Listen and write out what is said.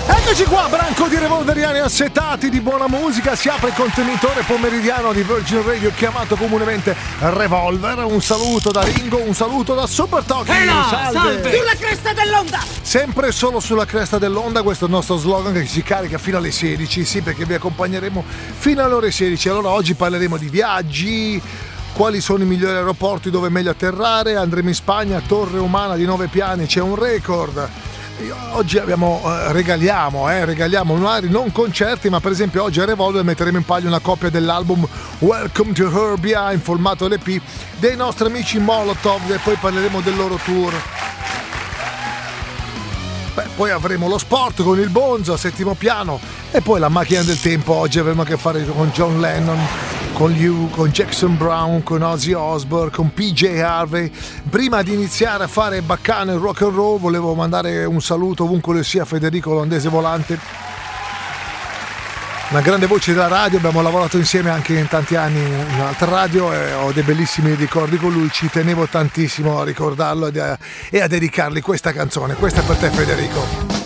Eccoci qua, branco di revolveriani assetati di buona musica, si apre il contenitore pomeridiano di Virgin Radio chiamato comunemente Revolver. Un saluto da Ringo, un saluto da Super Toki. Salve! Sulla cresta dell'onda! Sempre solo sulla cresta dell'onda, questo è il nostro slogan che si carica fino alle 16, sì, perché vi accompagneremo fino alle ore 16. Allora oggi parleremo di viaggi, quali sono i migliori aeroporti dove è meglio atterrare, andremo in Spagna, Torre Umana di 9 piani, c'è un record. Oggi regaliamo magari non concerti, ma per esempio oggi a Revolver metteremo in palio una copia dell'album Welcome to Herbia in formato LP dei nostri amici Molotov e poi parleremo del loro tour. Poi avremo lo sport con il Bonzo a settimo piano e poi la macchina del tempo. Oggi avremo a che fare con John Lennon, con You, con Jackson Brown, con Ozzy Osbourne, con PJ Harvey. Prima di iniziare a fare baccano e rock and roll volevo mandare un saluto ovunque lo sia a Federico Olandese Volante, una grande voce della radio, abbiamo lavorato insieme anche in tanti anni in altra radio e ho dei bellissimi ricordi con lui, ci tenevo tantissimo a ricordarlo e a dedicargli questa canzone. Questa è per te, Federico.